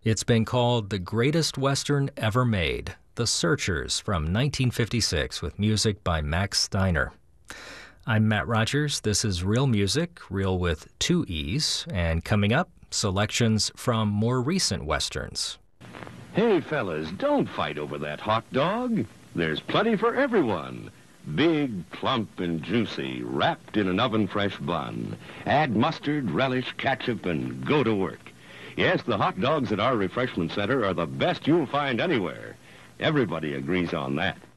It's been called the greatest Western ever made, The Searchers from 1956 with music by Max Steiner. I'm Matt Rogers. This is Real Music, real with two E's, and coming up, selections from more recent Westerns. Hey, fellas, don't fight over that hot dog. There's plenty for everyone. Big, plump, and juicy, wrapped in an oven-fresh bun. Add mustard, relish, ketchup, and go to work. Yes, the hot dogs at our refreshment center are the best you'll find anywhere. Everybody agrees on that.